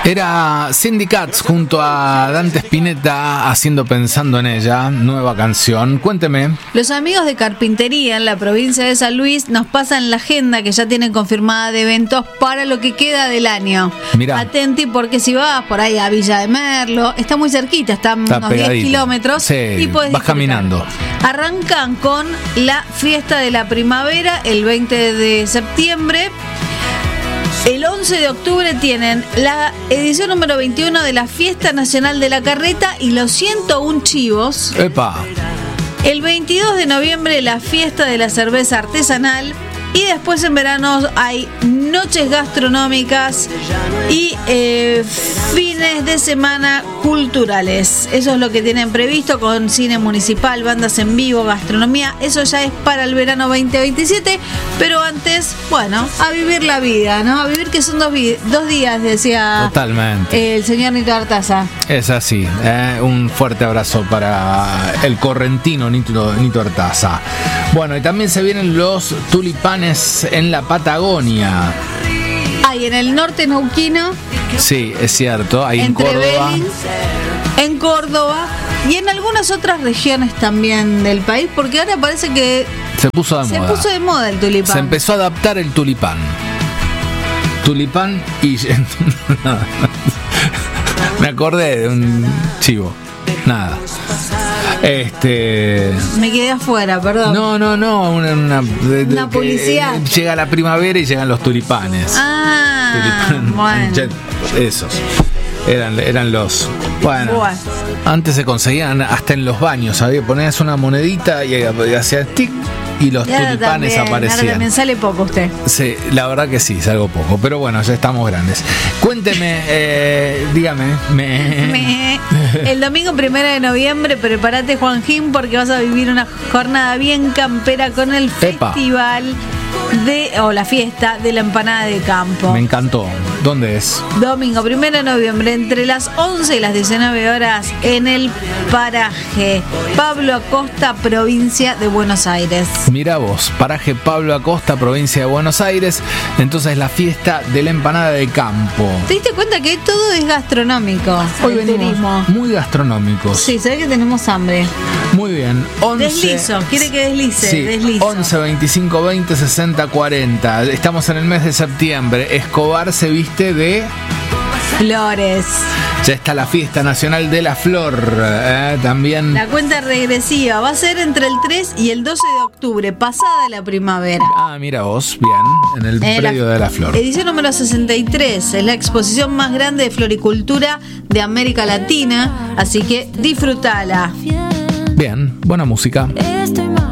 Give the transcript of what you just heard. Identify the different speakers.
Speaker 1: Era Cindy Katz junto a Dante Spinetta haciendo Pensando en Ella, nueva canción. Cuénteme.
Speaker 2: Los amigos de Carpintería en la provincia de San Luis nos pasan la agenda que ya tienen confirmada de eventos para lo que queda del año.
Speaker 1: Mirá.
Speaker 2: Atenti, porque si vas por ahí a Villa de Merlo, está muy cerquita, está unos
Speaker 1: pegadito.
Speaker 2: 10 kilómetros.
Speaker 1: Sí,
Speaker 2: y podés
Speaker 1: vas
Speaker 2: disfrutar.
Speaker 1: caminando.
Speaker 2: Arrancan con la fiesta de la primavera el 20 de septiembre. El 11 de octubre tienen la edición número 21 de la Fiesta Nacional de la Carreta y los 101 chivos.
Speaker 1: ¡Epa!
Speaker 2: El 22 de noviembre la fiesta de la cerveza artesanal. Y después en verano hay noches gastronómicas y fines de semana culturales. Eso es lo que tienen previsto, con cine municipal, bandas en vivo, gastronomía. Eso ya es para el verano 2027. Pero antes, bueno, a vivir la vida, ¿no? A vivir, que son dos días, decía
Speaker 1: totalmente
Speaker 2: el señor Nito Artaza.
Speaker 1: Es así. Un fuerte abrazo para el correntino Nito Artaza. Bueno, y también se vienen los tulipanes en la Patagonia.
Speaker 2: Hay en el norte neuquino.
Speaker 1: Sí, es cierto. Hay
Speaker 2: entre
Speaker 1: en Córdoba.
Speaker 2: Belín, en Córdoba y en algunas otras regiones también del país, porque ahora parece que
Speaker 1: se puso de moda.
Speaker 2: Se puso de moda el tulipán.
Speaker 1: Se empezó a adaptar el tulipán. Tulipán y... Me acordé de un chivo. Nada.
Speaker 2: Me quedé afuera, perdón.
Speaker 1: No.
Speaker 2: Una publicidad.
Speaker 1: Llega la primavera y llegan los tulipanes.
Speaker 2: Bueno.
Speaker 1: Esos. Eran los... Bueno. Antes se conseguían hasta en los baños, ¿sabía? Ponías una monedita y hacía tic y los tulipanes aparecían.
Speaker 2: Ahora también sale poco usted.
Speaker 1: Sí, la verdad que sí, salgo poco. Pero bueno, ya estamos grandes. Cuénteme, dígame.
Speaker 2: El domingo 1 de noviembre, prepárate, Juanjín, porque vas a vivir una jornada bien campera con el festival la fiesta de la empanada de campo.
Speaker 1: Me encantó. ¿Dónde es?
Speaker 2: Domingo 1 de noviembre, entre las 11 y las 19 horas, en el paraje Pablo Acosta, provincia de Buenos Aires.
Speaker 1: Mira vos, paraje Pablo Acosta, provincia de Buenos Aires. Entonces, la fiesta de la empanada de campo.
Speaker 2: ¿Te diste cuenta que todo es gastronómico?
Speaker 1: Hoy venimos muy gastronómicos.
Speaker 2: Sí, sabés que tenemos hambre.
Speaker 1: Muy bien. 11,
Speaker 2: deslizo, quiere que deslice.
Speaker 1: Sí,
Speaker 2: deslizo.
Speaker 1: 11 25 20 60 40. Estamos en el mes de septiembre. Escobar se viste de
Speaker 2: flores.
Speaker 1: Ya está la fiesta nacional de la flor. También.
Speaker 2: La cuenta regresiva va a ser entre el 3 y el 12 de octubre, pasada la primavera.
Speaker 1: Mira vos, bien, en el predio de la flor.
Speaker 2: Edición número 63, es la exposición más grande de floricultura de América Latina, así que disfrútala.
Speaker 1: Bien, buena música.